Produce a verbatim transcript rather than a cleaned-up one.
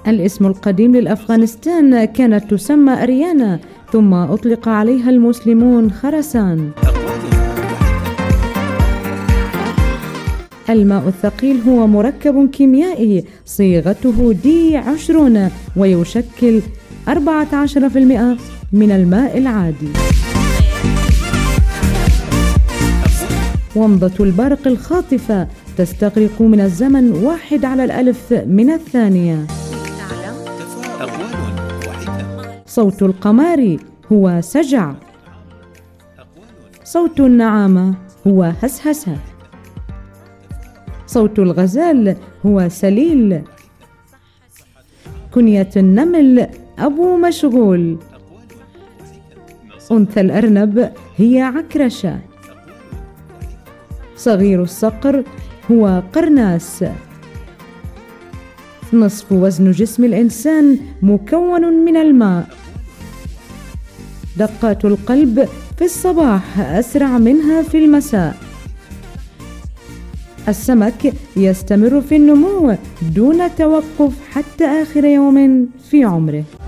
الاسم القديم للأفغانستان كانت تسمى أريانا، ثم أطلق عليها المسلمون خراسان. الماء الثقيل هو مركب كيميائي صيغته دي عشرون ويشكل أربعة عشر بالمئة من الماء العادي. ومضة البرق الخاطفة تستغرق من الزمن واحد على الألف من الثانية. صوت القمار هو سجع. صوت النعامة هو هسهسة. صوت الغزال هو سليل. كنية النمل أبو مشغول. أنثى الأرنب هي عكرشة. صغير الصقر هو قرناس. نصف وزن جسم الإنسان مكون من الماء. دقات القلب في الصباح أسرع منها في المساء. السمك يستمر في النمو دون توقف حتى آخر يوم في عمره.